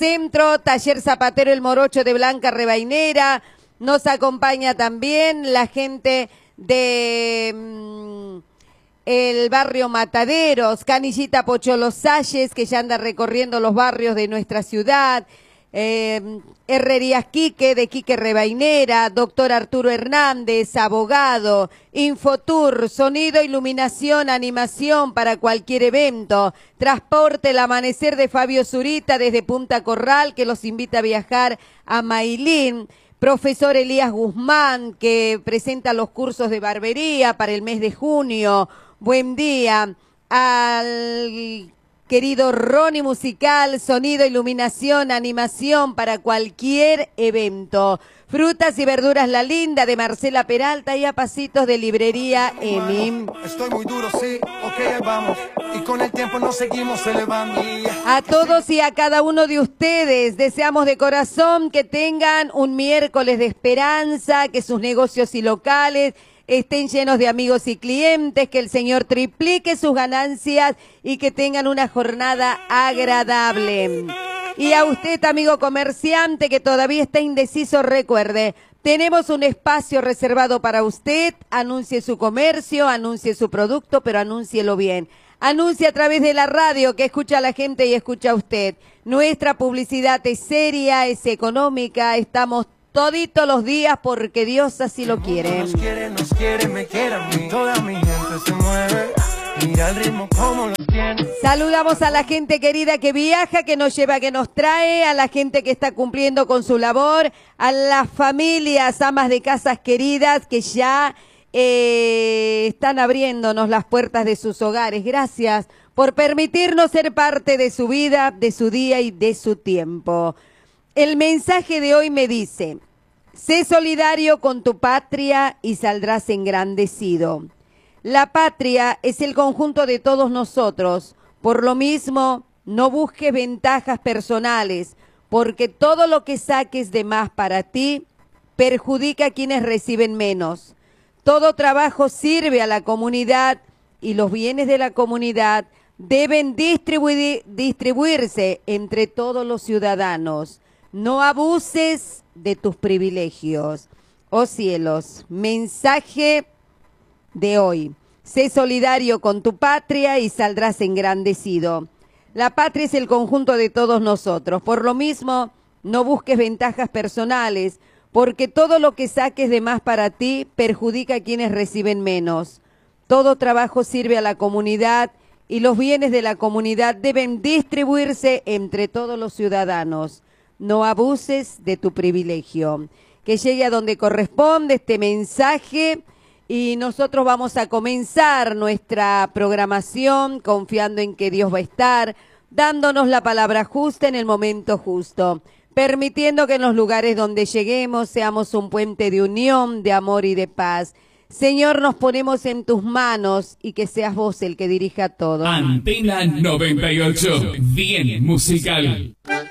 Centro, Taller Zapatero El Morocho de Blanca Rebainera. Nos acompaña también la gente de el barrio Mataderos, Canillita Pocholo Salles, que ya anda recorriendo los barrios de nuestra ciudad. Herrerías Quique, de Quique Rebainera, doctor Arturo Hernández, abogado, Infotour, sonido, iluminación, animación para cualquier evento, transporte El Amanecer de Fabio Zurita desde Punta Corral, que los invita a viajar a Mailín, profesor Elías Guzmán, que presenta los cursos de barbería para el mes de junio. Buen día al querido Ronnie Musical, sonido, iluminación, animación para cualquier evento. Frutas y verduras La Linda de Marcela Peralta y a pasitos de librería Emi. Estoy muy duro, sí, ok, vamos. Y con el tiempo nos seguimos elevando. A todos y a cada uno de ustedes deseamos de corazón que tengan un miércoles de esperanza, que sus negocios y locales estén llenos de amigos y clientes, que el Señor triplique sus ganancias y que tengan una jornada agradable. Y a usted, amigo comerciante, que todavía está indeciso, recuerde, tenemos un espacio reservado para usted. Anuncie su comercio, anuncie su producto, pero anúncielo bien. Anuncie a través de la radio, que escucha a la gente y escucha a usted. Nuestra publicidad es seria, es económica, estamos toditos los días porque Dios así lo quiere. Nos quiere, me quiere a mí. Toda mi gente se mueve. Mira el ritmo como lo tiene. Saludamos a la gente querida que viaja, que nos lleva, que nos trae, a la gente que está cumpliendo con su labor, a las familias, amas de casas queridas que ya están abriéndonos las puertas de sus hogares. Gracias por permitirnos ser parte de su vida, de su día y de su tiempo. El mensaje de hoy me dice: sé solidario con tu patria y saldrás engrandecido. La patria es el conjunto de todos nosotros. Por lo mismo, no busques ventajas personales, porque todo lo que saques de más para ti perjudica a quienes reciben menos. Todo trabajo sirve a la comunidad y los bienes de la comunidad deben distribuirse entre todos los ciudadanos. No abuses de tus privilegios. Oh cielos, mensaje de hoy. Sé solidario con tu patria y saldrás engrandecido. La patria es el conjunto de todos nosotros. Por lo mismo, no busques ventajas personales, porque todo lo que saques de más para ti perjudica a quienes reciben menos. Todo trabajo sirve a la comunidad y los bienes de la comunidad deben distribuirse entre todos los ciudadanos. No abuses de tu privilegio. Que llegue a donde corresponde este mensaje y nosotros vamos a comenzar nuestra programación confiando en que Dios va a estar dándonos la palabra justa en el momento justo, permitiendo que en los lugares donde lleguemos seamos un puente de unión, de amor y de paz. Señor, nos ponemos en tus manos y que seas vos el que dirija todo. Antena 98, bien musical.